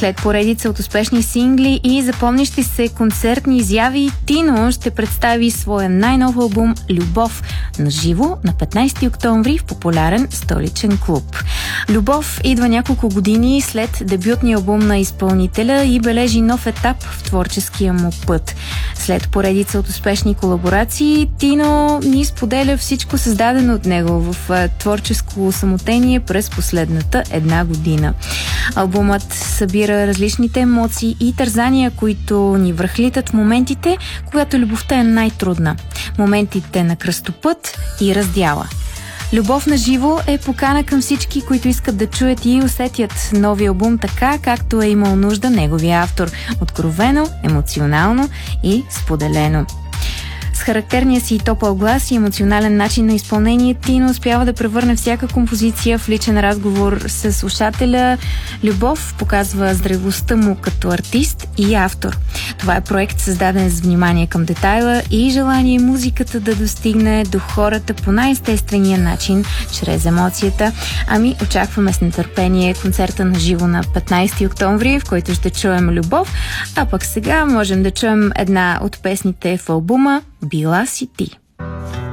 След поредица от успешни сингли и запомнящи се концертни изяви, Тино ще представи своя най-нов албум "Любов" на живо на 15 октомври в популярен столичен клуб. "Любов" идва няколко години след дебютния албум на изпълнителя и бележи нов етап в творческия му път. След поредица от успешни колаборации, Тино ни споделя всичко създадено от него в творческо самотение през последната една година. Албумът събира различните емоции и тързания, които ни връхлитат в моментите, когато любовта е най-трудна. Моментите на кръстопът и раздяла. "Любов на живо" е покана към всички, които искат да чуят и усетят новия албум така, както е имал нужда неговия автор. Откровено, емоционално и споделено. С характерния си топъл глас и емоционален начин на изпълнение, Тино успява да превърне всяка композиция в личен разговор с слушателя. "Любов" показва зрелостта му като артист и автор. Това е проект, създаден с внимание към детайла и желание музиката да достигне до хората по най-естествения начин, чрез емоцията. Очакваме с нетърпение концерта на живо на 15 октомври, в който ще чуем "Любов", а пък сега можем да чуем една от песните в албума "Била си ти".